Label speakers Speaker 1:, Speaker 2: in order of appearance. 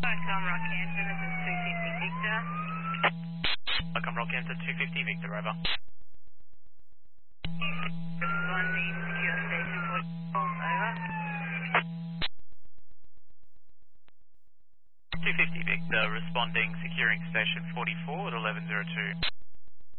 Speaker 1: Welcome, Rockhampton. This is 250 Victor.
Speaker 2: Welcome, Rockhampton 250 Victor, over.
Speaker 1: Responding secure station 44, over.
Speaker 2: 250 Victor, responding, securing station 44 at 1102.